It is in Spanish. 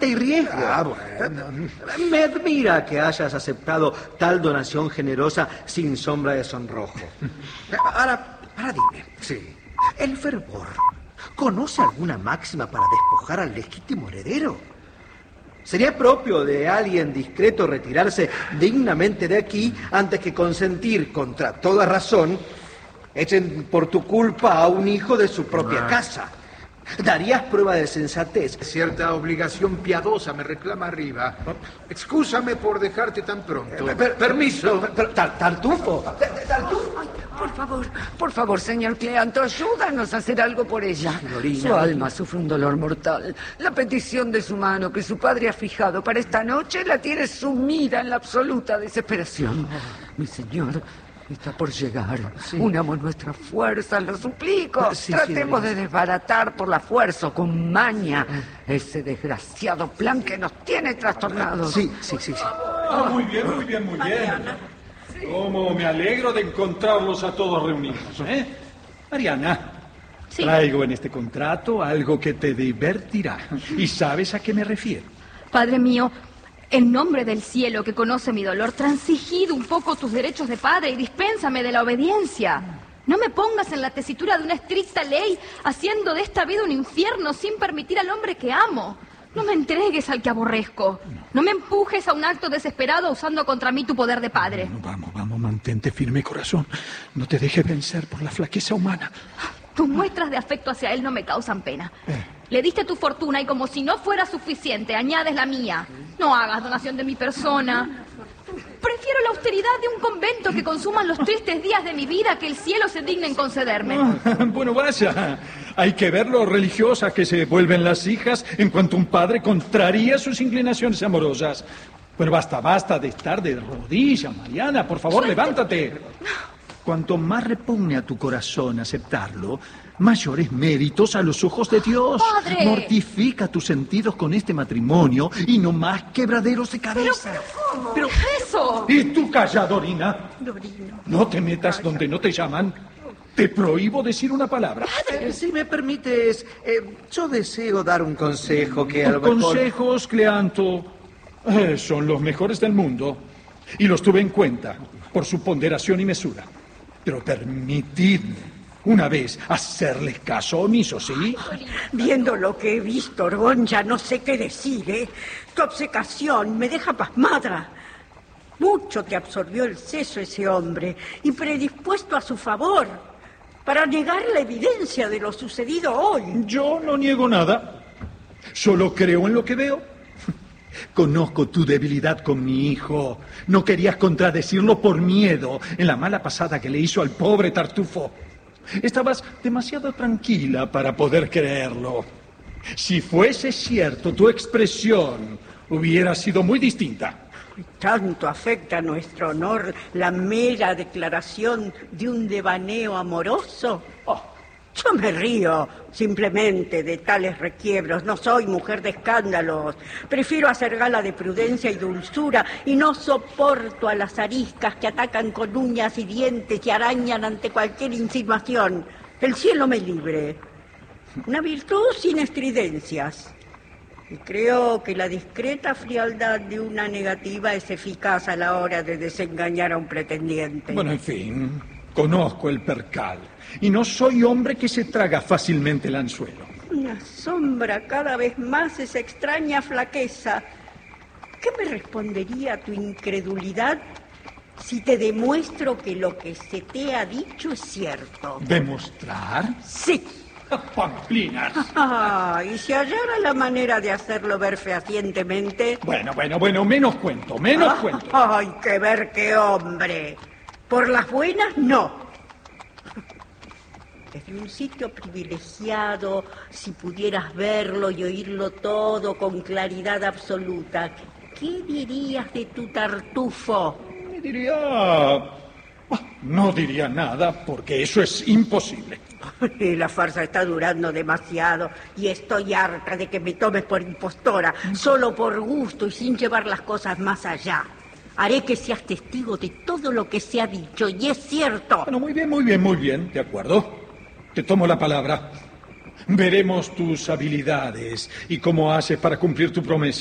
y riesgo. Bueno. Me admira que hayas aceptado tal donación generosa sin sombra de sonrojo. Ahora dime. Sí. ¿El fervor conoce alguna máxima para despojar al legítimo heredero? ¿Sería propio de alguien discreto retirarse dignamente de aquí antes que consentir, contra toda razón, echen por tu culpa a un hijo de su propia casa? ¿Darías prueba de sensatez? Cierta obligación piadosa me reclama arriba. Excúsame por dejarte tan pronto. Permiso. Tartufo. Por favor, señor Cleanto, ayúdanos a hacer algo por ella. Dorina. Su alma sufre un dolor mortal. La petición de su mano que su padre ha fijado para esta noche la tiene sumida en la absoluta desesperación. Mi señor está por llegar. Sí. Unamos nuestras fuerzas, lo suplico. Sí, Tratemos sí, de desbaratar por la fuerza o con maña ese desgraciado plan que nos tiene trastornados. Sí. Muy bien. Cómo me alegro de encontrarlos a todos reunidos, ¿eh? Mariana, Sí. traigo en este contrato algo que te divertirá. ¿Y sabes a qué me refiero? Padre mío, en nombre del cielo que conoce mi dolor, transigid un poco tus derechos de padre y dispénsame de la obediencia. No me pongas en la tesitura de una estricta ley, haciendo de esta vida un infierno sin permitir al hombre que amo. No me entregues al que aborrezco. No me empujes a un acto desesperado usando contra mí tu poder de padre. Vamos, mantente firme, corazón. No te dejes vencer por la flaqueza humana. Tus muestras de afecto hacia él no me causan pena. Le diste tu fortuna y como si no fuera suficiente, añades la mía. No hagas donación de mi persona. Prefiero la austeridad de un convento que consuman los tristes días de mi vida que el cielo se digne en concederme. Bueno, vaya. Hay que ver lo religiosas que se vuelven las hijas en cuanto un padre contraría sus inclinaciones amorosas. Bueno, basta de estar de rodillas, Mariana. Por favor, levántate. Cuanto más repugne a tu corazón aceptarlo, mayores méritos a los ojos de Dios. ¡Padre! Mortifica tus sentidos con este matrimonio y no más quebraderos de cabeza. Pero eso... ¿Y tú calla, Dorina? Dorino. No te metas donde no te llaman. Te prohíbo decir una palabra. Si me permites, yo deseo dar un consejo que a lo mejor... Consejos, Cleanto, son los mejores del mundo. Y los tuve en cuenta por su ponderación y mesura. Pero permitidme una vez hacerles caso omiso, ¿sí? Viendo lo que he visto, Orgón, ya no sé qué decir, ¿eh? Tu obcecación me deja pasmada. Mucho te absorbió el seso ese hombre y predispuesto a su favor para negar la evidencia de lo sucedido hoy. Yo no niego nada. Solo creo en lo que veo. Conozco tu debilidad con mi hijo. No querías contradecirlo por miedo en la mala pasada que le hizo al pobre Tartufo. Estabas demasiado tranquila para poder creerlo. Si fuese cierto, tu expresión hubiera sido muy distinta. Tanto afecta a nuestro honor la mera declaración de un devaneo amoroso. Yo me río simplemente de tales requiebros. No soy mujer de escándalos. Prefiero hacer gala de prudencia y dulzura y no soporto a las ariscas que atacan con uñas y dientes y arañan ante cualquier insinuación. El cielo me libre. Una virtud sin estridencias. Y creo que la discreta frialdad de una negativa es eficaz a la hora de desengañar a un pretendiente. Bueno, en fin, conozco el percal. Y no soy hombre que se traga fácilmente el anzuelo. Me asombra cada vez más esa extraña flaqueza. ¿Qué me respondería tu incredulidad si te demuestro que lo que se te ha dicho es cierto? ¿Demostrar? Sí. ¡Pamplinas! Y si hallara la manera de hacerlo ver fehacientemente... Bueno, menos cuento. ¡Ay, qué ver qué hombre! Por las buenas, no. Desde un sitio privilegiado, si pudieras verlo y oírlo todo con claridad absoluta, ¿qué dirías de tu Tartufo? No diría nada, porque eso es imposible. La farsa está durando demasiado y estoy harta de que me tomes por impostora, solo por gusto y sin llevar las cosas más allá. Haré que seas testigo de todo lo que se ha dicho, y es cierto. Bueno, muy bien, de acuerdo. Te tomo la palabra. Veremos tus habilidades y cómo haces para cumplir tu promesa.